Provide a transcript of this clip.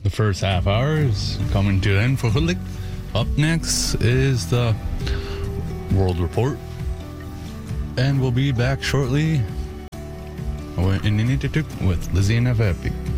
The first half hour is coming to an end for Hoodlick. Up next is the World Report. And we'll be back shortly in Inuktitut with Lizzie and Avapi.